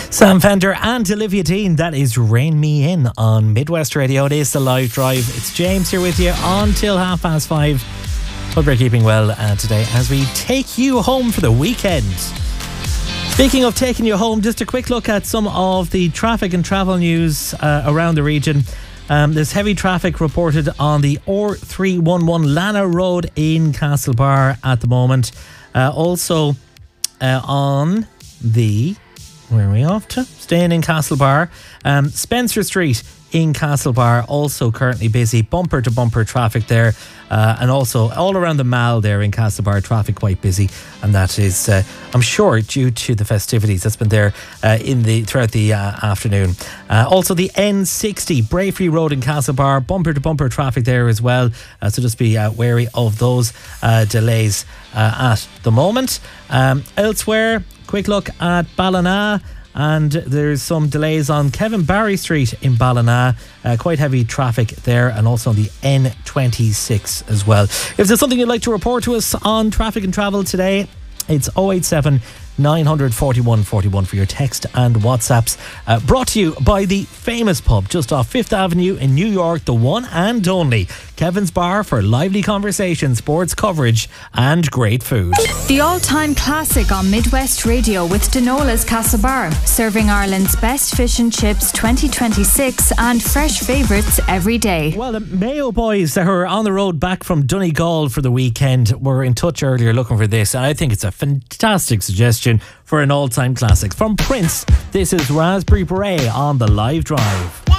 Sam Fender and Olivia Dean, that is Rain Me In on Midwest Radio. It is the live drive. It's James here with you until 5:30. Hope you're keeping well today as we take you home for the weekend. Speaking of taking you home, just a quick look at some of the traffic and travel news around the region. There's heavy traffic reported on the R311 Lana Road in Castlebar at the moment. Also on the... Where are we off to? Staying in Castlebar. Spencer Street in Castlebar also currently busy. Bumper to bumper traffic there. And also all around the Mall there in Castlebar, traffic quite busy. And that is, I'm sure, due to the festivities that's been there throughout the afternoon. Also the N60, Braefery Road in Castlebar, bumper to bumper traffic there as well. So just be wary of those delays at the moment. Elsewhere, quick look at Ballina, and there's some delays on Kevin Barry Street in Ballina. Quite heavy traffic there, and also on the N26 as well. If there's something you'd like to report to us on traffic and travel today, it's 087 941 41 for your text and WhatsApps. Brought to you by the famous pub just off 5th Avenue in New York, the one and only Kevin's Bar, for lively conversation, sports coverage and great food. The all-time classic on Midwest Radio with Denola's Castlebar, serving Ireland's best fish and chips 2026 and fresh favourites every day. Well, the Mayo boys that are on the road back from Donegal for the weekend were in touch earlier looking for this, and I think it's a fantastic suggestion for an all-time classic. From Prince, this is Raspberry Beret on the live drive.